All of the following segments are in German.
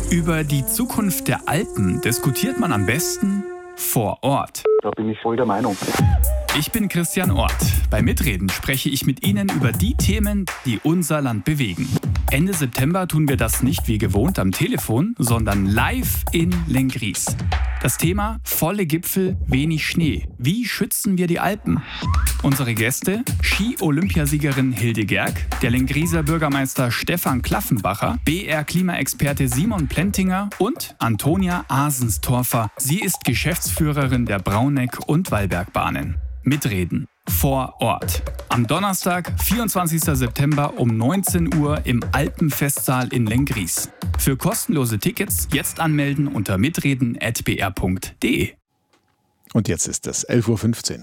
Über die Zukunft der Alpen diskutiert man am besten vor Ort. Da bin ich voll der Meinung. Ich bin Christian Orth. Bei Mitreden spreche ich mit Ihnen über die Themen, die unser Land bewegen. Ende September tun wir das nicht wie gewohnt am Telefon, sondern live in Lenggries. Das Thema: volle Gipfel, wenig Schnee. Wie schützen wir die Alpen? Unsere Gäste: Ski-Olympiasiegerin Hilde Gerg, der Lengrieser Bürgermeister Stefan Klaffenbacher, BR-Klimaexperte Simon Plentinger und Antonia Asenstorfer. Sie ist Geschäftsführerin der Brauneck- und Wallbergbahnen. Mitreden vor Ort. Am Donnerstag, 24. September um 19 Uhr im Alpenfestsaal in Lenggries. Für kostenlose Tickets jetzt anmelden unter mitreden@br.de. Und jetzt ist es 11.15 Uhr.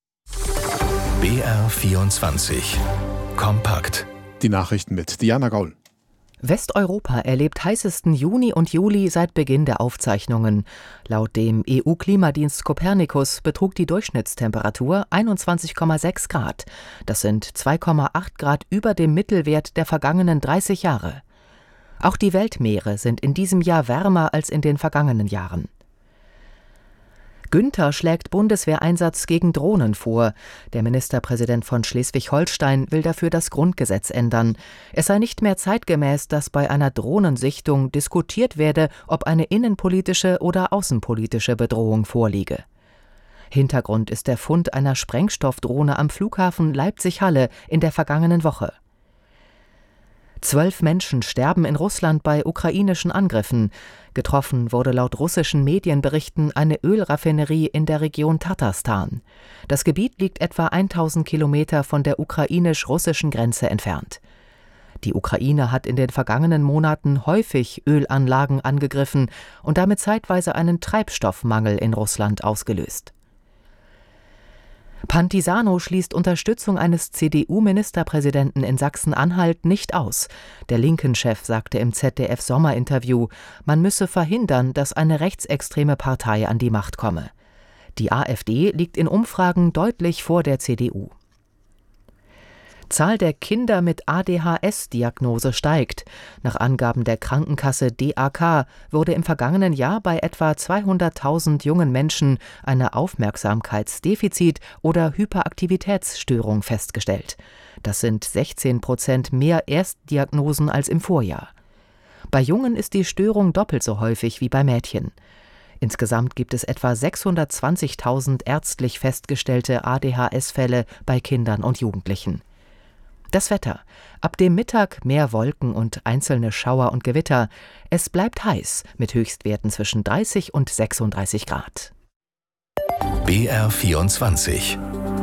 BR24 Kompakt. Die Nachrichten mit Diana Gaul. Westeuropa erlebt heißesten Juni und Juli seit Beginn der Aufzeichnungen. Laut dem EU-Klimadienst Copernicus betrug die Durchschnittstemperatur 21,6 Grad. Das sind 2,8 Grad über dem Mittelwert der vergangenen 30 Jahre. Auch die Weltmeere sind in diesem Jahr wärmer als in den vergangenen Jahren. Günther schlägt Bundeswehreinsatz gegen Drohnen vor. Der Ministerpräsident von Schleswig-Holstein will dafür das Grundgesetz ändern. Es sei nicht mehr zeitgemäß, dass bei einer Drohnensichtung diskutiert werde, ob eine innenpolitische oder außenpolitische Bedrohung vorliege. Hintergrund ist der Fund einer Sprengstoffdrohne am Flughafen Leipzig-Halle in der vergangenen Woche. 12 Menschen sterben in Russland bei ukrainischen Angriffen. Getroffen wurde laut russischen Medienberichten eine Ölraffinerie in der Region Tatarstan. Das Gebiet liegt etwa 1000 Kilometer von der ukrainisch-russischen Grenze entfernt. Die Ukraine hat in den vergangenen Monaten häufig Ölanlagen angegriffen und damit zeitweise einen Treibstoffmangel in Russland ausgelöst. Pantisano schließt Unterstützung eines CDU-Ministerpräsidenten in Sachsen-Anhalt nicht aus. Der Linken-Chef sagte im ZDF-Sommerinterview, man müsse verhindern, dass eine rechtsextreme Partei an die Macht komme. Die AfD liegt in Umfragen deutlich vor der CDU. Zahl der Kinder mit ADHS-Diagnose steigt. Nach Angaben der Krankenkasse DAK wurde im vergangenen Jahr bei etwa 200.000 jungen Menschen eine Aufmerksamkeitsdefizit- oder Hyperaktivitätsstörung festgestellt. Das sind 16% mehr Erstdiagnosen als im Vorjahr. Bei Jungen ist die Störung doppelt so häufig wie bei Mädchen. Insgesamt gibt es etwa 620.000 ärztlich festgestellte ADHS-Fälle bei Kindern und Jugendlichen. Das Wetter. Ab dem Mittag mehr Wolken und einzelne Schauer und Gewitter. Es bleibt heiß mit Höchstwerten zwischen 30 und 36 Grad. BR24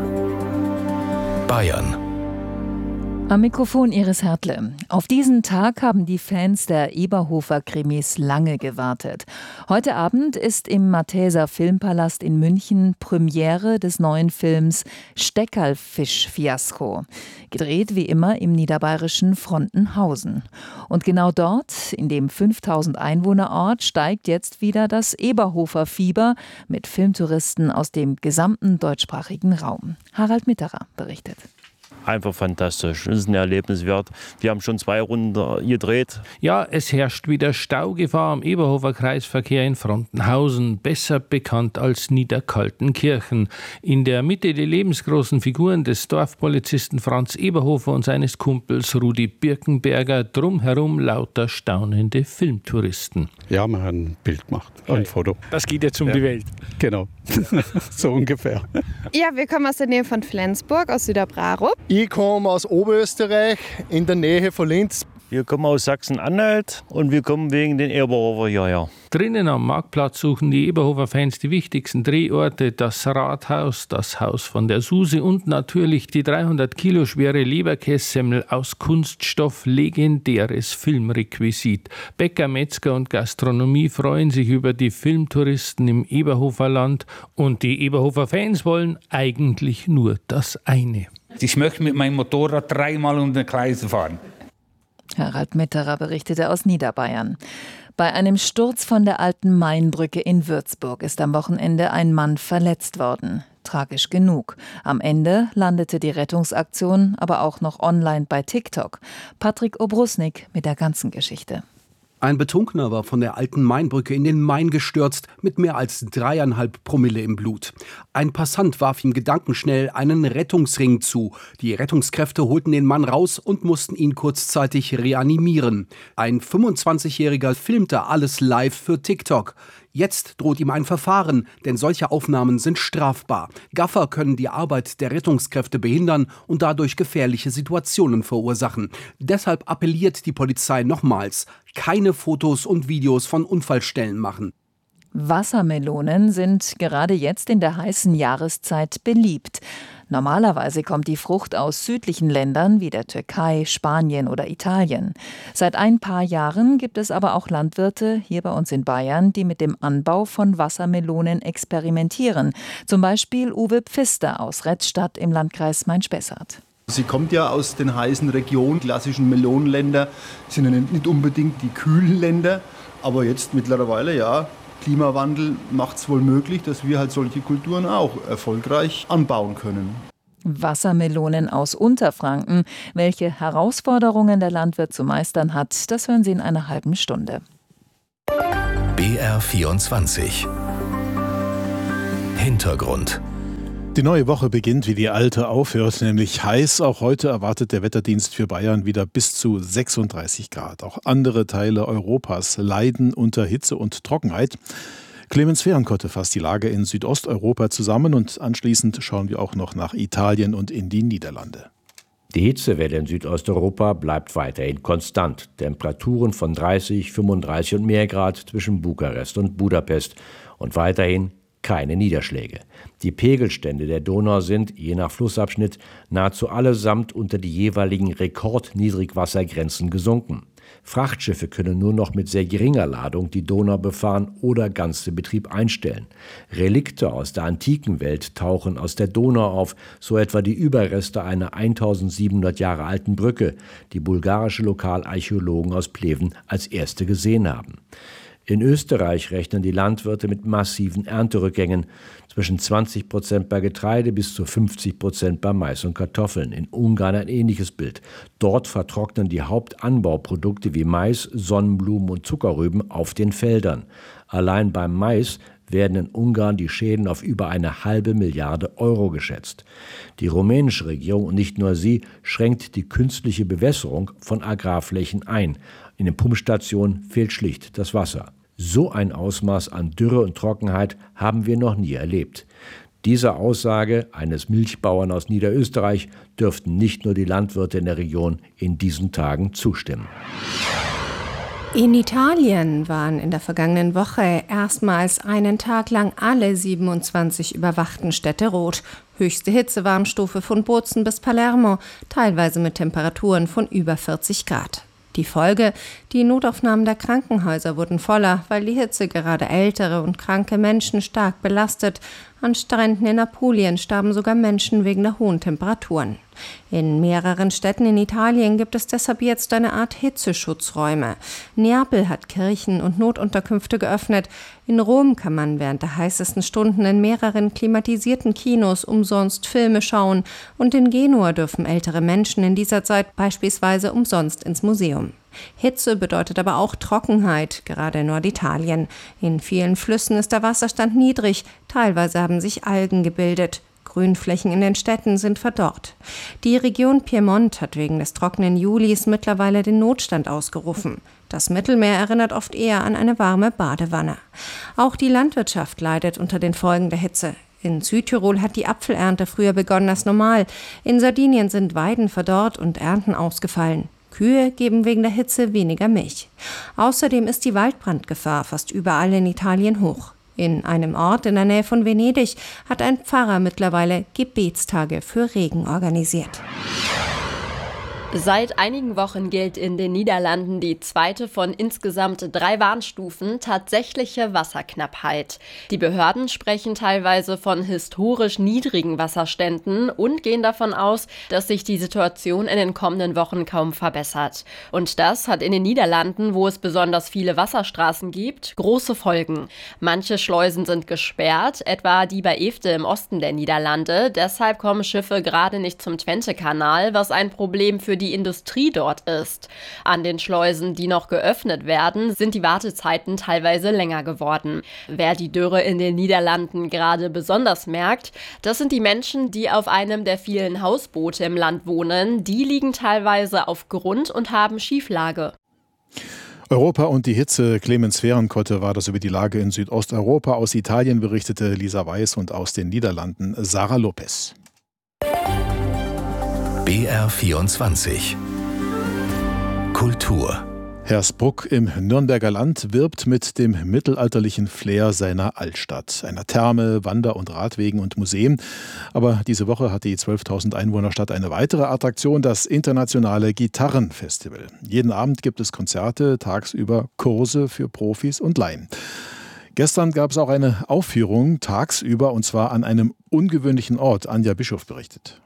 Bayern. Am Mikrofon Iris Hertle. Auf diesen Tag haben die Fans der Eberhofer-Krimis lange gewartet. Heute Abend ist im Matheser Filmpalast in München Premiere des neuen Films Steckerlfisch-Fiasko. Gedreht wie immer im niederbayerischen Frontenhausen. Und genau dort, in dem 5000 Einwohnerort, steigt jetzt wieder das Eberhofer-Fieber mit Filmtouristen aus dem gesamten deutschsprachigen Raum. Harald Mitterer berichtet. Einfach fantastisch. Das ist ein Erlebnis wert. Wir haben schon 2 Runden gedreht. Ja, es herrscht wieder Staugefahr am Eberhofer Kreisverkehr in Frontenhausen, besser bekannt als Niederkaltenkirchen. In der Mitte die lebensgroßen Figuren des Dorfpolizisten Franz Eberhofer und seines Kumpels Rudi Birkenberger, drumherum lauter staunende Filmtouristen. Ja, wir haben ein Bild gemacht, ein Foto. Das geht jetzt um die Welt. Genau, so ungefähr. Ja, wir kommen aus der Nähe von Flensburg, aus Süderbrarup. Ich komme aus Oberösterreich, in der Nähe von Linz. Wir kommen aus Sachsen-Anhalt und wir kommen wegen den Eberhofer hierher. Drinnen am Marktplatz suchen die Eberhofer-Fans die wichtigsten Drehorte, das Rathaus, das Haus von der Suse und natürlich die 300 Kilo schwere Leberkässemmel aus Kunststoff, legendäres Filmrequisit. Bäcker, Metzger und Gastronomie freuen sich über die Filmtouristen im Eberhoferland und die Eberhofer-Fans wollen eigentlich nur das eine. Ich möchte mit meinem Motorrad 3-mal um den Kreis fahren. Harald Mitterer berichtete aus Niederbayern. Bei einem Sturz von der alten Mainbrücke in Würzburg ist am Wochenende ein Mann verletzt worden. Tragisch genug. Am Ende landete die Rettungsaktion aber auch noch online bei TikTok. Patrick Obrusnik mit der ganzen Geschichte. Ein Betrunkener war von der alten Mainbrücke in den Main gestürzt, mit mehr als 3,5 Promille im Blut. Ein Passant warf ihm gedankenschnell einen Rettungsring zu. Die Rettungskräfte holten den Mann raus und mussten ihn kurzzeitig reanimieren. Ein 25-Jähriger filmte alles live für TikTok. Jetzt droht ihm ein Verfahren, denn solche Aufnahmen sind strafbar. Gaffer können die Arbeit der Rettungskräfte behindern und dadurch gefährliche Situationen verursachen. Deshalb appelliert die Polizei nochmals: keine Fotos und Videos von Unfallstellen machen. Wassermelonen sind gerade jetzt in der heißen Jahreszeit beliebt. Normalerweise kommt die Frucht aus südlichen Ländern wie der Türkei, Spanien oder Italien. Seit ein paar Jahren gibt es aber auch Landwirte hier bei uns in Bayern, die mit dem Anbau von Wassermelonen experimentieren. Zum Beispiel Uwe Pfister aus Retzstadt im Landkreis Main-Spessart. Sie kommt ja aus den heißen Regionen, klassischen Melonenländer, sind ja nicht unbedingt die kühlen Länder, aber jetzt mittlerweile, ja, Klimawandel macht es wohl möglich, dass wir halt solche Kulturen auch erfolgreich anbauen können. Wassermelonen aus Unterfranken. Welche Herausforderungen der Landwirt zu meistern hat, das hören Sie in einer halben Stunde. BR24 Hintergrund. Die neue Woche beginnt, wie die alte aufhört, nämlich heiß. Auch heute erwartet der Wetterdienst für Bayern wieder bis zu 36 Grad. Auch andere Teile Europas leiden unter Hitze und Trockenheit. Clemens Fehrenkotte fasst die Lage in Südosteuropa zusammen und anschließend schauen wir auch noch nach Italien und in die Niederlande. Die Hitzewelle in Südosteuropa bleibt weiterhin konstant. Temperaturen von 30, 35 und mehr Grad zwischen Bukarest und Budapest und weiterhin keine Niederschläge. Die Pegelstände der Donau sind, je nach Flussabschnitt, nahezu allesamt unter die jeweiligen Rekordniedrigwassergrenzen gesunken. Frachtschiffe können nur noch mit sehr geringer Ladung die Donau befahren oder ganz den Betrieb einstellen. Relikte aus der antiken Welt tauchen aus der Donau auf, so etwa die Überreste einer 1700 Jahre alten Brücke, die bulgarische Lokalarchäologen aus Pleven als erste gesehen haben. In Österreich rechnen die Landwirte mit massiven Ernterückgängen, zwischen 20% bei Getreide bis zu 50% bei Mais und Kartoffeln. In Ungarn ein ähnliches Bild. Dort vertrocknen die Hauptanbauprodukte wie Mais, Sonnenblumen und Zuckerrüben auf den Feldern. Allein beim Mais werden in Ungarn die Schäden auf über 1,5 Milliarde Euro geschätzt. Die rumänische Regierung, und nicht nur sie, schränkt die künstliche Bewässerung von Agrarflächen ein. In den Pumpstationen fehlt schlicht das Wasser. So ein Ausmaß an Dürre und Trockenheit haben wir noch nie erlebt. Dieser Aussage eines Milchbauern aus Niederösterreich dürften nicht nur die Landwirte in der Region in diesen Tagen zustimmen. In Italien waren in der vergangenen Woche erstmals einen Tag lang alle 27 überwachten Städte rot. Höchste Hitzewarnstufe von Bozen bis Palermo, teilweise mit Temperaturen von über 40 Grad. Die Folge: die Notaufnahmen der Krankenhäuser wurden voller, weil die Hitze gerade ältere und kranke Menschen stark belastet. An Stränden in Apulien starben sogar Menschen wegen der hohen Temperaturen. In mehreren Städten in Italien gibt es deshalb jetzt eine Art Hitzeschutzräume. Neapel hat Kirchen und Notunterkünfte geöffnet. In Rom kann man während der heißesten Stunden in mehreren klimatisierten Kinos umsonst Filme schauen. Und in Genua dürfen ältere Menschen in dieser Zeit beispielsweise umsonst ins Museum. Hitze bedeutet aber auch Trockenheit, gerade in Norditalien. In vielen Flüssen ist der Wasserstand niedrig, teilweise haben sich Algen gebildet. Grünflächen in den Städten sind verdorrt. Die Region Piemont hat wegen des trockenen Julis mittlerweile den Notstand ausgerufen. Das Mittelmeer erinnert oft eher an eine warme Badewanne. Auch die Landwirtschaft leidet unter den Folgen der Hitze. In Südtirol hat die Apfelernte früher begonnen als normal. In Sardinien sind Weiden verdorrt und Ernten ausgefallen. Kühe geben wegen der Hitze weniger Milch. Außerdem ist die Waldbrandgefahr fast überall in Italien hoch. In einem Ort in der Nähe von Venedig hat ein Pfarrer mittlerweile Gebetstage für Regen organisiert. Seit einigen Wochen gilt in den Niederlanden die zweite von insgesamt 3 Warnstufen tatsächliche Wasserknappheit. Die Behörden sprechen teilweise von historisch niedrigen Wasserständen und gehen davon aus, dass sich die Situation in den kommenden Wochen kaum verbessert. Und das hat in den Niederlanden, wo es besonders viele Wasserstraßen gibt, große Folgen. Manche Schleusen sind gesperrt, etwa die bei Efte im Osten der Niederlande. Deshalb kommen Schiffe gerade nicht zum Twente-Kanal, was ein Problem für die Industrie dort ist. An den Schleusen, die noch geöffnet werden, sind die Wartezeiten teilweise länger geworden. Wer die Dürre in den Niederlanden gerade besonders merkt, das sind die Menschen, die auf einem der vielen Hausboote im Land wohnen. Die liegen teilweise auf Grund und haben Schieflage. Europa und die Hitze. Clemens Fehrenkotte war das über die Lage in Südosteuropa. Aus Italien berichtete Lisa Weiß und aus den Niederlanden Sarah Lopez. BR24 Kultur. Hersbruck im Nürnberger Land wirbt mit dem mittelalterlichen Flair seiner Altstadt, einer Therme, Wander- und Radwegen und Museen. Aber diese Woche hat die 12.000 Einwohnerstadt eine weitere Attraktion, das internationale Gitarrenfestival. Jeden Abend gibt es Konzerte, tagsüber Kurse für Profis und Laien. Gestern gab es auch eine Aufführung tagsüber, und zwar an einem ungewöhnlichen Ort. Anja Bischof berichtet.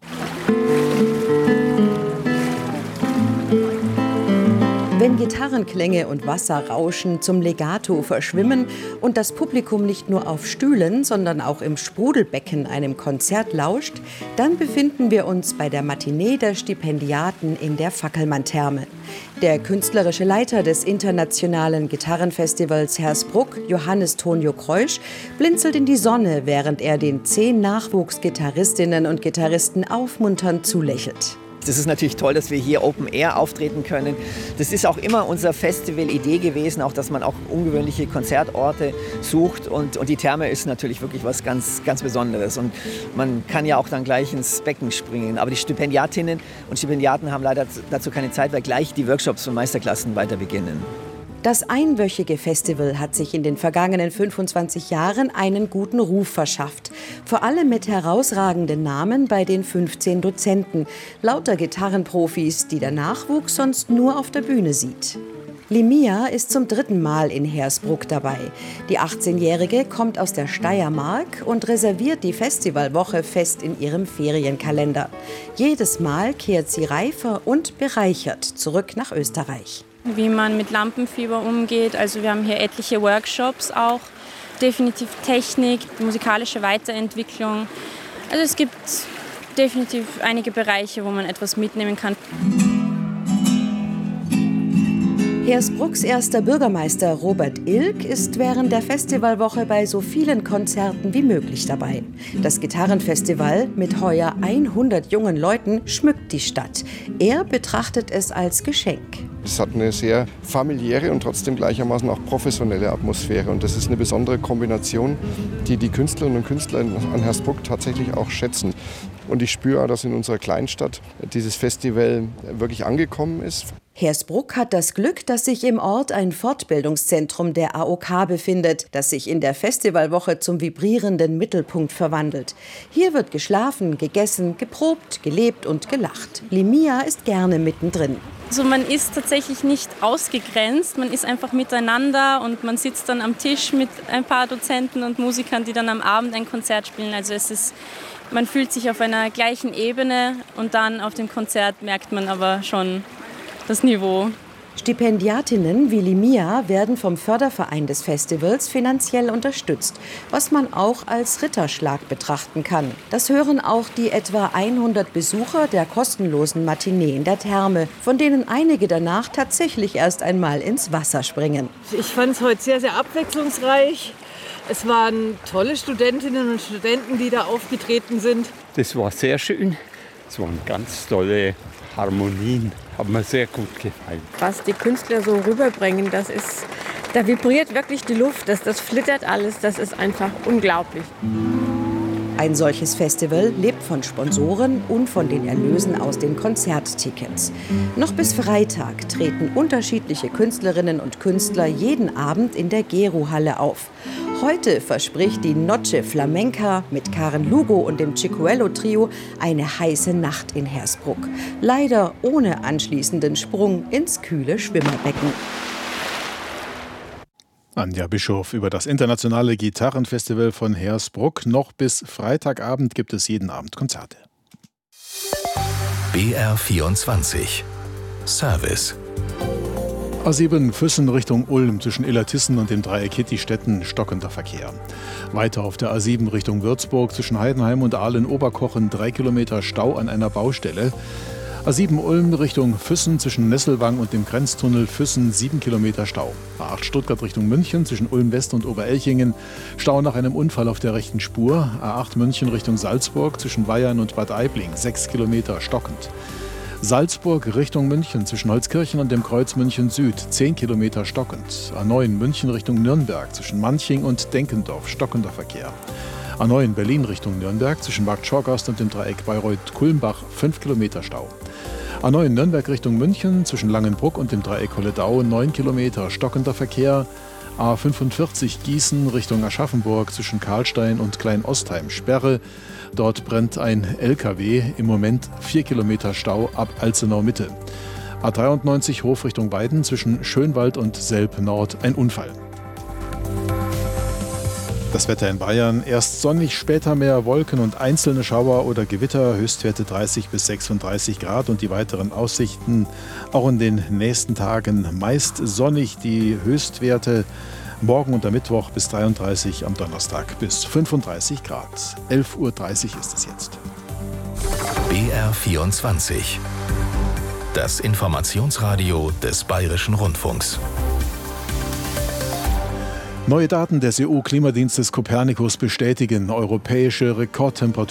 Wenn Gitarrenklänge und Wasserrauschen zum Legato verschwimmen und das Publikum nicht nur auf Stühlen, sondern auch im Sprudelbecken einem Konzert lauscht, dann befinden wir uns bei der Matinee der Stipendiaten in der Fackelmann-Therme. Der künstlerische Leiter des internationalen Gitarrenfestivals Hersbruck, Johannes Tonio Kreusch, blinzelt in die Sonne, während er den 10 Nachwuchsgitarristinnen und Gitarristen aufmunternd zulächelt. Das ist natürlich toll, dass wir hier Open Air auftreten können. Das ist auch immer unsere Festival-Idee gewesen, auch dass man auch ungewöhnliche Konzertorte sucht. Und die Therme ist natürlich wirklich was ganz, ganz Besonderes. Und man kann ja auch dann gleich ins Becken springen. Aber die Stipendiatinnen und Stipendiaten haben leider dazu keine Zeit, weil gleich die Workshops und Meisterklassen weiter beginnen. Das einwöchige Festival hat sich in den vergangenen 25 Jahren einen guten Ruf verschafft. Vor allem mit herausragenden Namen bei den 15 Dozenten. Lauter Gitarrenprofis, die der Nachwuchs sonst nur auf der Bühne sieht. Limia ist zum 3. Mal in Hersbruck dabei. Die 18-Jährige kommt aus der Steiermark und reserviert die Festivalwoche fest in ihrem Ferienkalender. Jedes Mal kehrt sie reifer und bereichert zurück nach Österreich. Wie man mit Lampenfieber umgeht. Also wir haben hier etliche Workshops auch, definitiv Technik, musikalische Weiterentwicklung. Also es gibt definitiv einige Bereiche, wo man etwas mitnehmen kann. Hersbrucks erster Bürgermeister Robert Ilk ist während der Festivalwoche bei so vielen Konzerten wie möglich dabei. Das Gitarrenfestival mit heuer 100 jungen Leuten schmückt die Stadt. Er betrachtet es als Geschenk. Es hat eine sehr familiäre und trotzdem gleichermaßen auch professionelle Atmosphäre. Und das ist eine besondere Kombination, die die Künstlerinnen und Künstler an Hersbruck tatsächlich auch schätzen. Und ich spüre auch, dass in unserer Kleinstadt dieses Festival wirklich angekommen ist. Hersbruck hat das Glück, dass sich im Ort ein Fortbildungszentrum der AOK befindet, das sich in der Festivalwoche zum vibrierenden Mittelpunkt verwandelt. Hier wird geschlafen, gegessen, geprobt, gelebt und gelacht. Limia ist gerne mittendrin. Also man ist tatsächlich nicht ausgegrenzt, man ist einfach miteinander und man sitzt dann am Tisch mit ein paar Dozenten und Musikern, die dann am Abend ein Konzert spielen. Also man fühlt sich auf einer gleichen Ebene und dann auf dem Konzert merkt man aber schon das Niveau. Stipendiatinnen wie Limia werden vom Förderverein des Festivals finanziell unterstützt, was man auch als Ritterschlag betrachten kann. Das hören auch die etwa 100 Besucher der kostenlosen Matinee in der Therme, von denen einige danach tatsächlich erst einmal ins Wasser springen. Ich fand es heute sehr, sehr abwechslungsreich. Es waren tolle Studentinnen und Studenten, die da aufgetreten sind. Das war sehr schön. Es waren ganz tolle Harmonien. Hat mir sehr gut gefallen. Was die Künstler so rüberbringen, da vibriert wirklich die Luft, das flittert alles, das ist einfach unglaublich. Ein solches Festival lebt von Sponsoren und von den Erlösen aus den Konzerttickets. Noch bis Freitag treten unterschiedliche Künstlerinnen und Künstler jeden Abend in der Gero-Halle auf. Heute verspricht die Noche Flamenca mit Karen Lugo und dem Chicuelo-Trio eine heiße Nacht in Hersbruck. Leider ohne anschließenden Sprung ins kühle Schwimmerbecken. Anja Bischof über das internationale Gitarrenfestival von Hersbruck. Noch bis Freitagabend gibt es jeden Abend Konzerte. BR24 Service. A7 Füssen Richtung Ulm zwischen Illertissen und dem Dreieck Hittistetten stockender Verkehr. Weiter auf der A7 Richtung Würzburg zwischen Heidenheim und Aalen-Oberkochen 3 Kilometer Stau an einer Baustelle. A7 Ulm Richtung Füssen zwischen Nesselwang und dem Grenztunnel Füssen 7 Kilometer Stau. A8 Stuttgart Richtung München zwischen Ulm West und Oberelchingen Stau nach einem Unfall auf der rechten Spur. A8 München Richtung Salzburg zwischen Weyern und Bad Aibling 6 Kilometer stockend. Salzburg Richtung München zwischen Holzkirchen und dem Kreuz München Süd 10 Kilometer stockend. A9 München Richtung Nürnberg zwischen Manching und Denkendorf stockender Verkehr. A9 Berlin Richtung Nürnberg zwischen Bad Schorgast und dem Dreieck Bayreuth-Kulmbach 5 Kilometer Stau. A9 Nürnberg Richtung München zwischen Langenbruck und dem Dreieck Holledau 9 Kilometer stockender Verkehr. A45 Gießen Richtung Aschaffenburg zwischen Karlstein und Klein-Ostheim Sperre. Dort brennt ein LKW, im Moment 4 Kilometer Stau ab Alzenau Mitte. A93 Hof Richtung Weiden zwischen Schönwald und Selb Nord ein Unfall. Das Wetter in Bayern, erst sonnig, später mehr Wolken und einzelne Schauer oder Gewitter, Höchstwerte 30 bis 36 Grad und die weiteren Aussichten auch in den nächsten Tagen meist sonnig, die Höchstwerte morgen und am Mittwoch bis 33, am Donnerstag bis 35 Grad. 11:30 Uhr ist es jetzt. BR24, das Informationsradio des Bayerischen Rundfunks. Neue Daten des EU-Klimadienstes Copernicus bestätigen, europäische Rekordtemperaturen